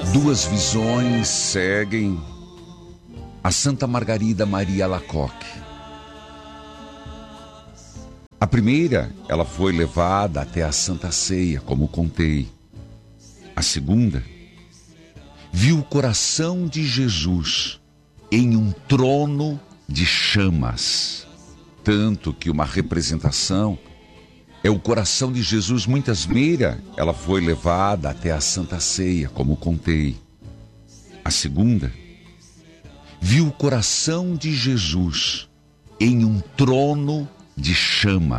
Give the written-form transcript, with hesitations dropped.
Duas visões seguem a Santa Margarida Maria Alacoque. A primeira, ela foi levada até a Santa Ceia, como contei. A segunda, viu o coração de Jesus em um trono de chamas. Tanto que uma representação é o coração de Jesus. Muitas vezes ela foi levada até a Santa Ceia, como contei. A segunda, viu o coração de Jesus em um trono de chamas.